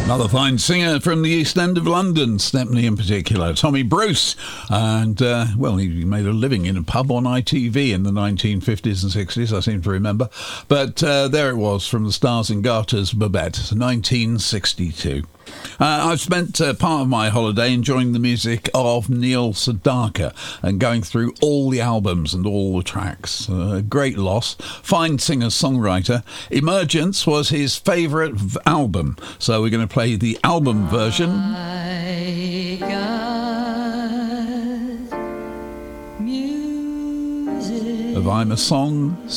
Another fine singer from the East End of London, Stepney in particular, Tommy Bruce. And, he made a living in a pub on ITV in the 1950s and 60s, I seem to remember. But there it was from the Stars and Garters, Babette, 1962. I've spent part of my holiday enjoying the music of Neil Sedaka and going through all the albums and all the tracks. Great loss. Fine singer-songwriter. Emergence was his favourite album, so we're going to play the album version of I'm a Song